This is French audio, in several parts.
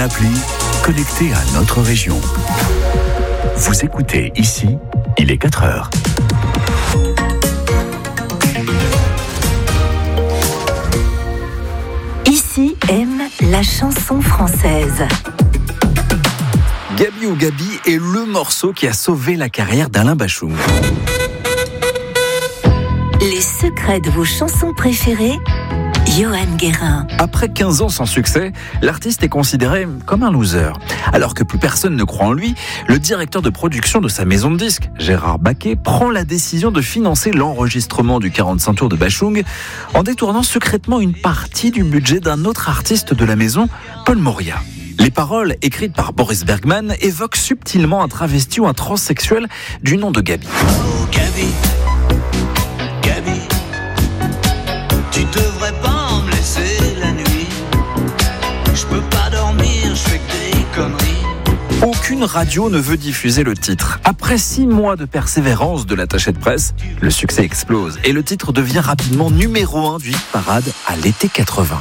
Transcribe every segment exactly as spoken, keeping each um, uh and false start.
appli connectée à notre région. Vous écoutez ici, il est quatre heures. Ici aime la chanson française. Gabi ou Gabi est le morceau qui a sauvé la carrière d'Alain Bashung. Les secrets de vos chansons préférées, Johan Guérin. Après quinze ans sans succès, l'artiste est considéré comme un loser. Alors que plus personne ne croit en lui, le directeur de production de sa maison de disques, Gérard Baquet, prend la décision de financer l'enregistrement du quarante-cinq tours de Bashung en détournant secrètement une partie du budget d'un autre artiste de la maison, Paul Moria. Les paroles, écrites par Boris Bergman, évoquent subtilement un travesti ou un transsexuel du nom de Gabi. Oh Gabi, Gabi, tu devrais pas me laisser la nuit. Je peux pas dormir, je fais que des conneries. Aucune radio ne veut diffuser le titre. Après six mois de persévérance de l'attaché de presse, le succès explose et le titre devient rapidement numéro un du hit parade à l'été quatre-vingts.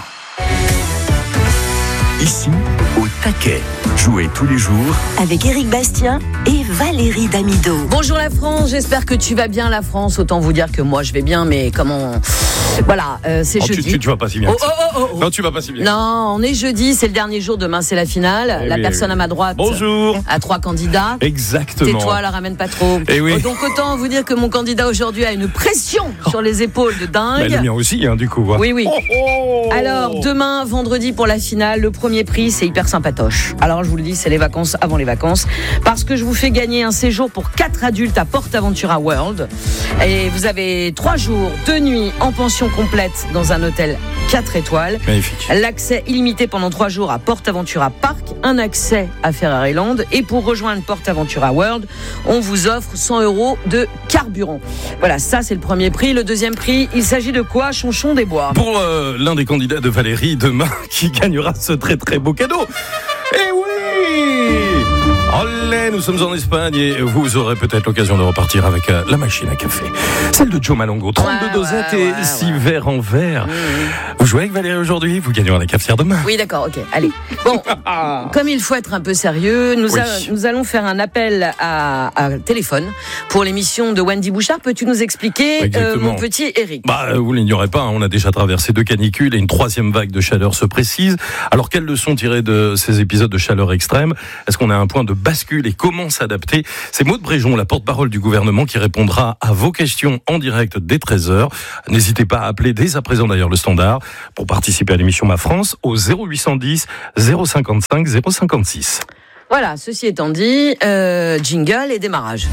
Ici, au taquet, jouez tous les jours Avec Éric Bastien et Valérie Damido. Bonjour la France, j'espère que tu vas bien la France. Autant vous dire que moi je vais bien, mais comment... Voilà, euh, c'est oh, jeudi. Tu, tu, tu vas pas si bien. Oh, oh, oh, oh. Non, tu vas pas si bien. Non, on est jeudi, c'est le dernier jour, demain c'est la finale. Eh la oui, personne oui. à ma droite Bonjour. a trois candidats. Exactement. Tais-toi, la ramène pas trop. Eh oui. Donc autant vous dire que mon candidat aujourd'hui a une pression sur les épaules de dingue. Bah, le mien aussi, hein, du coup. Ouais. Oui, oui. Oh, oh. Alors, demain, vendredi, pour la finale, le premier prix, c'est hyper sympatoche. Alors, je vous le dis, c'est les vacances avant les vacances. Parce que je vous fais gagner un séjour pour quatre adultes à PortAventura World. Et vous avez trois jours, deux nuits en pension complète dans un hôtel quatre étoiles. Magnifique. L'accès illimité pendant trois jours à PortAventura Park. Un accès à Ferraryland. Et pour rejoindre PortAventura World, on vous offre cent euros de carburant. Voilà, ça, c'est le premier prix. Le deuxième prix, il s'agit de quoi, Chonchon des Bois? Pour euh, l'un des candidats de Valérie demain qui gagnera ce très très beau cadeau. Eh oui! Olé, nous sommes en Espagne et vous aurez peut-être l'occasion de repartir avec euh, la machine à café. Celle de Joe Malongo, trente-deux Ouais, dosettes ouais, et ouais, six ouais. verres en verre. Mmh. Vous jouez avec Valérie aujourd'hui, vous gagnerez la cafetière demain. Oui, d'accord, ok, allez. Bon, comme il faut être un peu sérieux, nous, Oui. a- nous allons faire un appel à, à téléphone pour l'émission de Wendy Bouchard. Peux-tu nous expliquer, euh, Exactement. mon petit Eric? Bah, euh, vous l'ignorez pas, hein, on a déjà traversé deux canicules et une troisième vague de chaleur se précise. Alors, quelles leçons tirer de ces épisodes de chaleur extrême? Est-ce qu'on a un point de bascule et comment s'adapter? C'est Maud Bréjon, la porte-parole du gouvernement, qui répondra à vos questions en direct dès treize heures. N'hésitez pas à appeler dès à présent d'ailleurs le standard pour participer à l'émission Ma France au zéro huit cent dix zéro cinquante-cinq zéro cinquante-six. Voilà, ceci étant dit, euh, jingle et démarrage.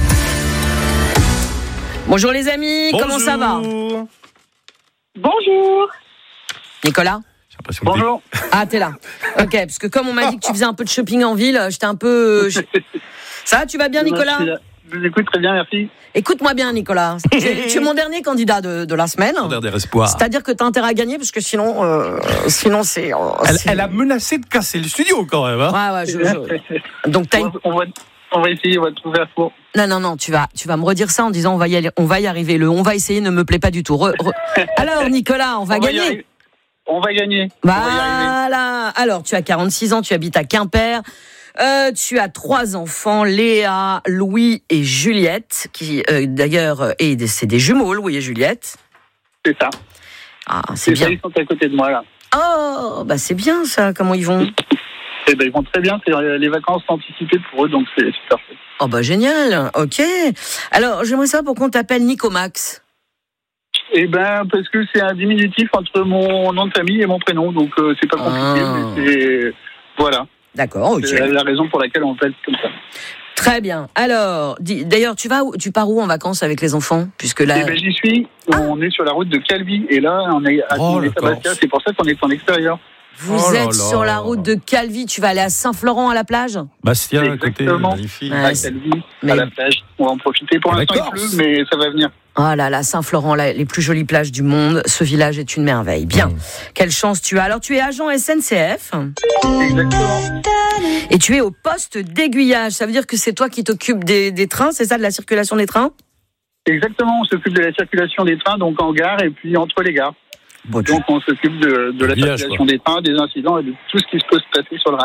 Bonjour les amis, comment ça va? Bonjour. Nicolas? J'ai l'impression que Bonjour. Ah, t'es là. Ok, parce que comme on m'a dit que tu faisais un peu de shopping en ville, j'étais un peu... je- Ça va, tu vas bien Nicolas? Je suis là. Je vous écoute très bien, merci. Écoute-moi bien Nicolas, tu es, tu es mon dernier candidat de, de la semaine. t'es un dernier espoir. C'est-à-dire que tu as intérêt à gagner parce que sinon, euh, sinon c'est. euh, Elle, c'est- elle a menacé de casser le studio quand même. Hein. Ouais, ouais, je, je- Donc t'as une... on, va, on va essayer, on va trouver un four. Non, non, non, tu vas, tu vas me redire ça en disant on va y aller, on va y arriver. Le on va essayer ne me plaît pas du tout. Re- re- Alors Nicolas, on va On va y gagner. arriver. On va gagner. On va y arriver. Voilà. Alors tu as quarante-six ans, tu habites à Quimper. Euh, tu as trois enfants, Léa, Louis et Juliette, qui euh, d'ailleurs est, c'est des jumeaux, Louis et Juliette. C'est ça. Ah, c'est C'est ça, bien. ils sont à côté de moi, là. Oh, bah c'est bien ça. Comment ils vont? Eh ben, ils vont très bien. C'est les vacances anticipées pour eux, donc c'est super chouette. Oh bah génial. Ok. Alors j'aimerais savoir pourquoi on t'appelle Nicomax. Eh ben, parce que c'est un diminutif entre mon nom de famille et mon prénom, donc euh, c'est pas compliqué, Ah. mais c'est... Voilà. D'accord. Ok. C'est la raison pour laquelle on fait comme ça. Très bien. Alors, dis- d'ailleurs, tu vas, où- tu pars où en vacances avec les enfants, puisque là. Eh ben, j'y suis. On est sur la route de Calvi, et là, on est à Oh, le Saint-Bastia. Corse. C'est pour ça qu'on est en extérieur. Vous Oh là êtes là. sur la route de Calvi, tu vas aller à Saint-Florent à la plage? Bastien à côté, Exactement. magnifique. Ouais. À c'est- Calvi, mais- à la plage. On va en profiter. Pour La l'instant, il Corse. pleut, mais ça va venir. Oh là là, Saint-Florent, là, les plus jolies plages du monde. Ce village est une merveille. Bien. Mmh. Quelle chance tu as. Alors, tu es agent S N C F Exactement. et tu es au poste d'aiguillage. Ça veut dire que c'est toi qui t'occupes des, des trains, c'est ça, de la circulation des trains? Exactement. On s'occupe de la circulation des trains, donc en gare et puis entre les gares. Bon, tu- Donc, on s'occupe de, de la Village, circulation quoi. des trains, des incidents et de tout ce qui peut se passer sur le rail.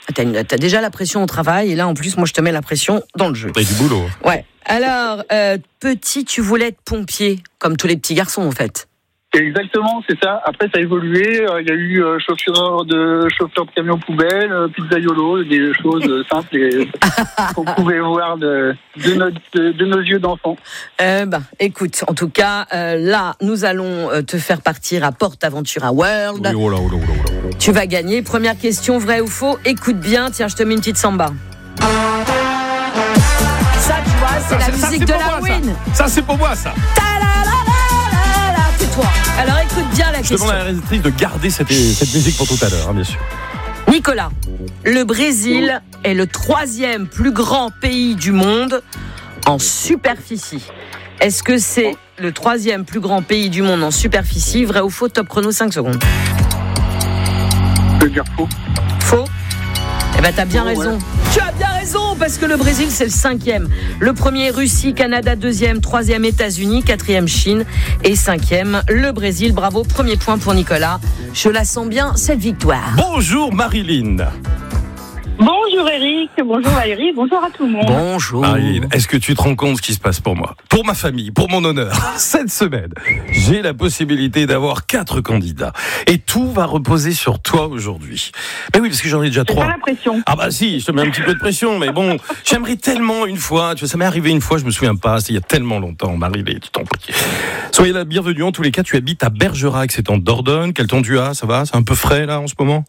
T'as, une, t'as déjà la pression au travail, et là, en plus, moi, je te mets la pression dans le jeu. T'as du boulot. Ouais. Alors, euh, petit, tu voulais être pompier, comme tous les petits garçons, en fait. Exactement, c'est ça. Après, ça a évolué. Il y a eu euh, chauffeur de chauffeur de camion poubelle, euh, pizzaiolo, des choses euh, simples et qu'on pouvait voir de, de, notre, de, de nos yeux d'enfants. Euh, bah, écoute, en tout cas, euh, là, nous allons euh, te faire partir à PortAventura World. Oui, oh là, oh là, oh là, oh là. Tu vas gagner. Première question, vrai ou faux? Écoute bien. Tiens, je te mets une petite samba. Ça, tu vois, c'est Ça, la c'est- ça, musique c'est de pour la moi, win. Ça, ça c'est pour moi, ça. Tais-toi. Alors, écoute bien la Je question. demande à la réalisatrice de garder cette, cette musique pour tout à l'heure, hein, bien sûr. Nicolas, le Brésil est le troisième plus grand pays du monde en superficie. Est-ce que c'est le troisième plus grand pays du monde en superficie? Vrai ou faux? Top chrono, cinq secondes. Je veux dire faux. Faux? Eh ben, t'as bien Oh, raison. ouais. Tu as bien raison, parce que le Brésil, c'est le cinquième. Le premier, Russie, Canada, deuxième, troisième, États-Unis, quatrième, Chine et cinquième, le Brésil. Bravo, premier point pour Nicolas. Je la sens bien, cette victoire. Bonjour Marilyn. Bonjour Eric, bonjour Valérie, bonjour à tout le monde. Bonjour. Marilyn, est-ce que tu te rends compte ce qui se passe pour moi, pour ma famille, pour mon honneur? Cette semaine, j'ai la possibilité d'avoir quatre candidats. Et tout va reposer sur toi aujourd'hui. Mais oui, parce que j'en ai déjà C'est trois. pas la pression. Ah bah si, je te mets un petit peu de pression, mais bon, j'aimerais tellement une fois, tu vois, ça m'est arrivé une fois, je me souviens pas, c'était il y a tellement longtemps, Marilyn, tu t'en prie. Soyez la bienvenue, en tous les cas, tu habites à Bergerac, c'est en Dordogne, quel temps tu as, ça va? C'est un peu frais là en ce moment?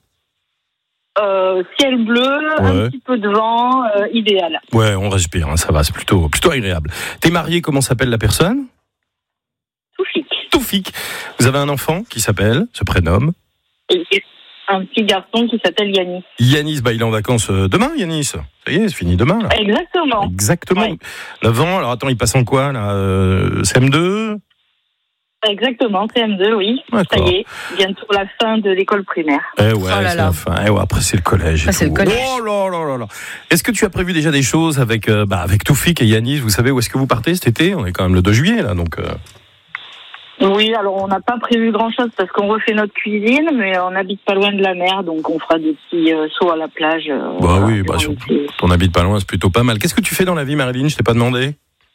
Euh, ciel bleu, Ouais. un petit peu de vent, euh, idéal. Ouais, on respire, hein, ça va, c'est plutôt, plutôt agréable. T'es marié, comment s'appelle la personne? Tout chic. Toufik. Vous avez un enfant qui s'appelle, se prénomme Et un petit garçon qui s'appelle Yannis. Yanis. Bah, il est en vacances euh, demain, Yanis. Ça y est, c'est fini demain, là. Exactement. Exactement. Ouais. neuf ans, alors attends, il passe en quoi, là? euh, C M deux? Exactement, C M deux, oui. Ça D'accord. y est, bientôt la fin de l'école primaire. Eh ouais, Oh là c'est là. la fin. Eh ouais, après, c'est le collège. et Ah, c'est tout. le collège. Oh là là là là. Est-ce que tu as prévu déjà des choses avec, euh, bah, avec Toufik et Yanis? Vous savez où est-ce que vous partez cet été? On est quand même le deux juillet, là, donc. Euh... Oui, alors on n'a pas prévu grand-chose parce qu'on refait notre cuisine, mais on n'habite pas loin de la mer, donc on fera des petits euh, sauts à la plage. euh, Bah voilà, oui, bah durant surtout. l'été. T'en habites pas loin, c'est plutôt pas mal. Qu'est-ce que tu fais dans la vie, Marilyn? Je t'ai pas demandé.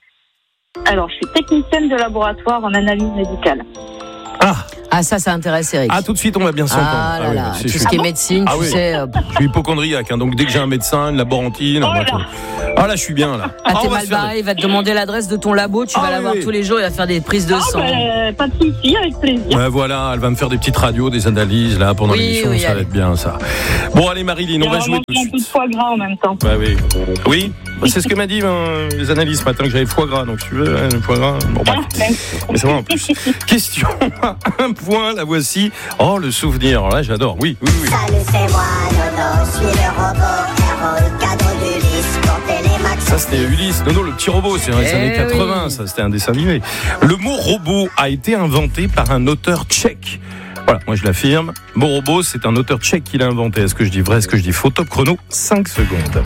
Alors, je suis technicienne de laboratoire en analyse médicale. Ah, Ah, ça, ça intéresse Eric. ah, tout de suite, on va bien s'entendre. Ah là oui, là, c'est- tout je ce suis- qui est médecine, Ah tu oui. sais. euh, Je suis hypochondriaque, hein, donc dès que j'ai un médecin, une laborantine, Oh moi, là. tout- ah là, je suis bien là. Ah, Ah, t'es on va mal se faire barré, il va te demander l'adresse de ton labo, tu Ah vas oui, la voir oui. tous les jours, il va faire des prises de Ah, sang. bah, pas de souci, avec plaisir. des- Ouais, voilà, elle va me faire des petites radios, des analyses là pendant Oui, l'émission, oui, ça va allez. être bien ça. Bon, allez Marilyn, Et on va on jouer mange tout de un peu de suite. foie gras en même temps. Bah oui, oui. Bah, c'est ce que m'a dit euh, les analyses ce matin que j'avais le foie gras, donc si tu veux, hein, le foie gras. Bon, bah, mais c'est vrai en plus. Question à un point, la voici. Oh, le souvenir, alors là j'adore. Oui, oui, oui. Salut, c'est moi, Nono, je suis le robot, héros, le cadre d'Ulysse, pour Télémax. Ça c'était Ulysse, Nono le petit robot, c'est dans les Eh années quatre-vingts, oui. ça c'était un dessin animé. Le mot robot a été inventé par un auteur tchèque. Voilà, moi je l'affirme. Mot robot, c'est un auteur tchèque qui l'a inventé. Est-ce que je dis vrai, est-ce que je dis faux? Top chrono, cinq secondes.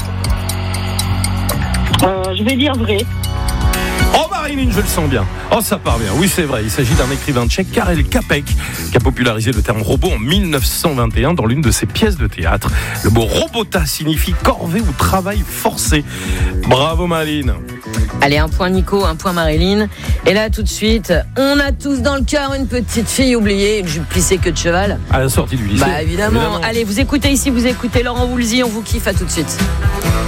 Euh, je vais dire vrai. Oh Marilyn, je le sens bien. Oh ça part bien. Oui c'est vrai, il s'agit d'un écrivain tchèque, Karel Čapek, qui a popularisé le terme robot en mille neuf cent vingt et un dans l'une de ses pièces de théâtre. Le mot robota signifie corvée ou travail forcé. Bravo Marilyn. Allez, un point Nico, un point Marilyn. Et là, tout de suite, on a tous dans le cœur une petite fille oubliée, une jupe plissée queue de cheval. À la sortie du lycée. Bah évidemment. Allez, vous écoutez ici, vous écoutez Laurent Woolsey, on vous kiffe, à tout de suite.